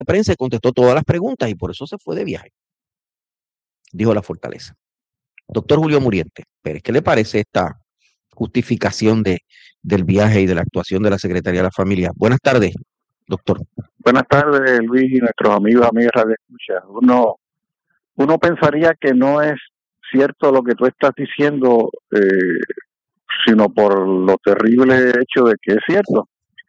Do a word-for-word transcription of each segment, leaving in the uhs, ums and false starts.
prensa y contestó todas las preguntas y por eso se fue de viaje, dijo la Fortaleza. Doctor Julio Muriente Pérez, ¿qué le parece esta justificación de, del viaje y de la actuación de la Secretaría de la Familia? Buenas tardes, doctor. Buenas tardes, Luis, y nuestros amigos, amigas Radio Escucha. Uno, uno pensaría que no es cierto lo que tú estás diciendo, eh, sino por lo terrible hecho de que es cierto.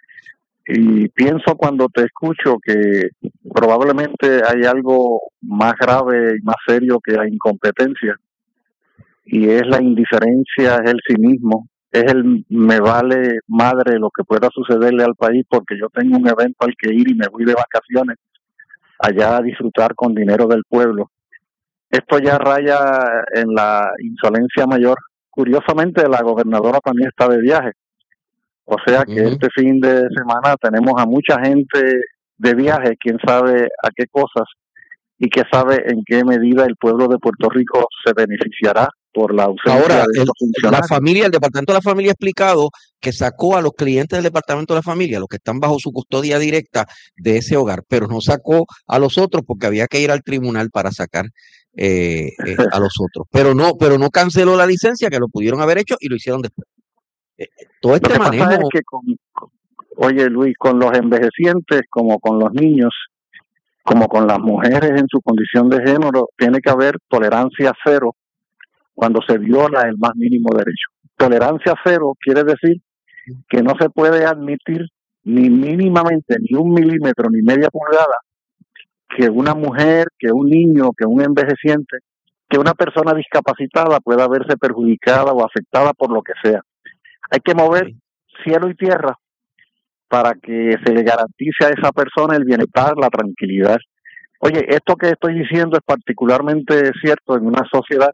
Y pienso cuando te escucho que probablemente hay algo más grave y más serio que la incompetencia, y es la indiferencia, es el cinismo, es el me vale madre lo que pueda sucederle al país porque yo tengo un evento al que ir y me voy de vacaciones allá a disfrutar con dinero del pueblo. Esto ya raya en la insolencia mayor. Curiosamente, la gobernadora también está de viaje. O sea que uh-huh. este fin de semana tenemos a mucha gente de viaje, quién sabe a qué cosas, y que sabe en qué medida el pueblo de Puerto Rico se beneficiará por la ausencia Ahora, de estos el, funcionarios. La familia, el Departamento de la Familia ha explicado que sacó a los clientes del Departamento de la Familia, los que están bajo su custodia directa de ese hogar, pero no sacó a los otros porque había que ir al tribunal para sacar eh, eh, a los otros. Pero no, pero no canceló la licencia, que lo pudieron haber hecho y lo hicieron después. Eh, todo este lo que manejo. Pasa es que con, con, oye, Luis, con los envejecientes, como con los niños, como con las mujeres en su condición de género, tiene que haber tolerancia cero cuando se viola el más mínimo derecho. Tolerancia cero quiere decir que no se puede admitir ni mínimamente, ni un milímetro, ni media pulgada, que una mujer, que un niño, que un envejeciente, que una persona discapacitada pueda verse perjudicada o afectada por lo que sea. Hay que mover cielo y tierra para que se le garantice a esa persona el bienestar, la tranquilidad. Oye, esto que estoy diciendo es particularmente cierto en una sociedad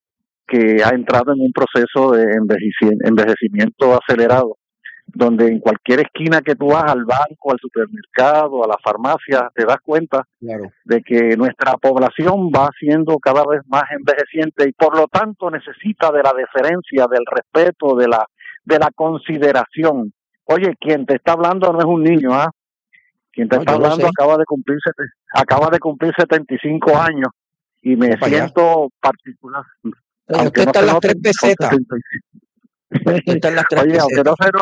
que ha entrado en un proceso de envejecimiento acelerado, donde en cualquier esquina que tú vas, al banco, al supermercado, a la farmacia, te das cuenta claro. de que nuestra población va siendo cada vez más envejeciente y por lo tanto necesita de la deferencia, del respeto, de la de la consideración. Oye, quien te está hablando no es un niño, ¿ah? Quien te no, está hablando acaba de cumplir acaba de cumplir setenta y cinco años y me Opa, siento ya. particular. Oye, usted está en las tres pesetas. Oye, aunque no se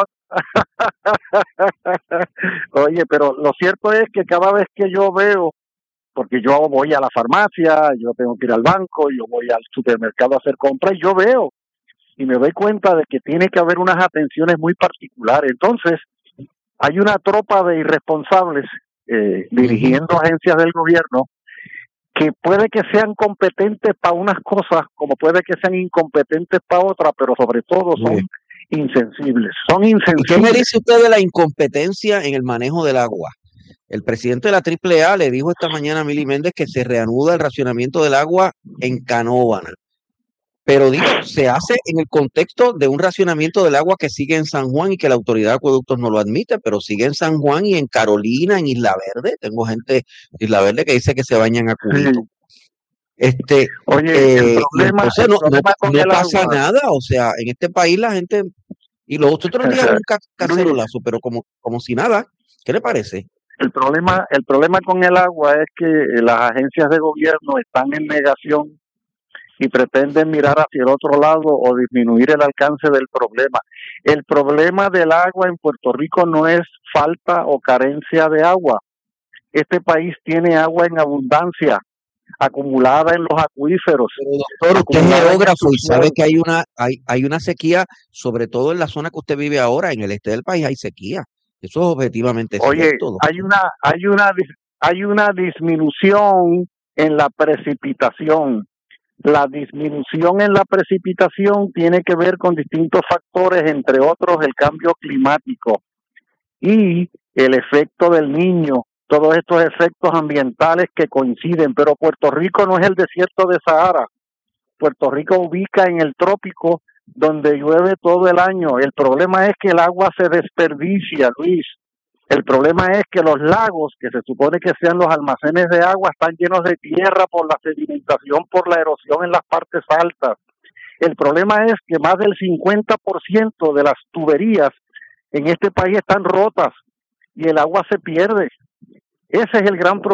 nota. Oye, pero lo cierto es que cada vez que yo veo, porque yo voy a la farmacia, yo tengo que ir al banco, yo voy al supermercado a hacer compras y yo veo y me doy cuenta de que tiene que haber unas atenciones muy particulares. Entonces, hay una tropa de irresponsables eh, dirigiendo uh-huh. agencias del gobierno que puede que sean competentes para unas cosas, como puede que sean incompetentes para otras, pero sobre todo son uh-huh. insensibles. Son insensibles. ¿Y qué me dice usted de la incompetencia en el manejo del agua? El presidente de la Triple A le dijo esta mañana a Mili Méndez que se reanuda el racionamiento del agua en Canóvana. Pero digo, se hace en el contexto de un racionamiento del agua que sigue en San Juan y que la autoridad de acueductos no lo admite, pero sigue en San Juan y en Carolina, en Isla Verde. Tengo gente de Isla Verde que dice que se bañan a cubito. Sí. Este, Oye, eh, el problema, entonces el no, problema no, no pasa agua. nada, o sea, en este país la gente, y los otros días un cacerolazo, pero como, como si nada. ¿Qué le parece? El problema, el problema con el agua es que las agencias de gobierno están en negación y pretenden mirar hacia el otro lado o disminuir el alcance del problema. El problema del agua en Puerto Rico no es falta o carencia de agua. Este país tiene agua en abundancia, acumulada en los acuíferos. Pero doctor, usted es geógrafo y sabe que hay una, hay, hay una sequía, sobre todo en la zona que usted vive ahora, en el este del país hay sequía. Eso es objetivamente Oye, cierto. Doctor. hay una, hay una, hay una disminución en la precipitación. La disminución en la precipitación tiene que ver con distintos factores, entre otros el cambio climático y el efecto del Niño, todos estos efectos ambientales que coinciden, pero Puerto Rico no es el desierto de Sahara. Puerto Rico ubica en el trópico donde llueve todo el año. El problema es que el agua se desperdicia, Luis. El problema es que los lagos, que se supone que sean los almacenes de agua, están llenos de tierra por la sedimentación, por la erosión en las partes altas. El problema es que más del cincuenta por ciento de las tuberías en este país están rotas y el agua se pierde. Ese es el gran problema.